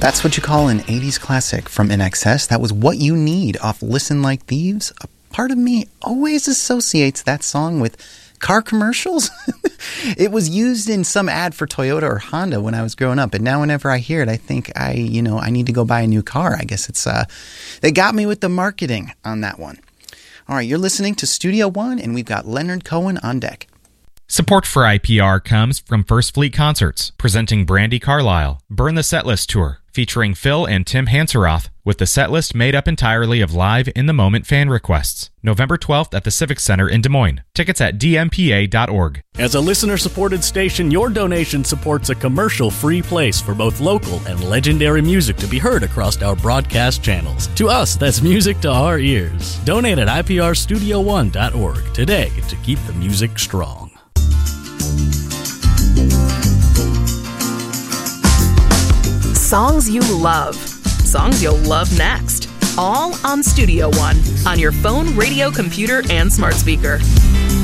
That's what you call an 80s classic from INXS. That was What You Need off Listen Like Thieves. A part of me always associates that song with car commercials. It was used in some ad for Toyota or Honda when I was growing up, and now whenever I hear it, I think I need to go buy a new car. I guess it's they got me with the marketing on that one. All right, you're listening to Studio One, and we've got Leonard Cohen on deck. Support for IPR comes from First Fleet Concerts, presenting Brandi Carlile, Burn the Setlist Tour, featuring Phil and Tim Hanseroth, with the setlist made up entirely of live in-the-moment fan requests. November 12th at the Civic Center in Des Moines. Tickets at dmpa.org. As a listener-supported station, your donation supports a commercial-free place for both local and legendary music to be heard across our broadcast channels. To us, that's music to our ears. Donate at iprstudio1.org today to keep the music strong. Songs you love. Songs you'll love next. All on Studio One. On your phone, radio, computer, and smart speaker.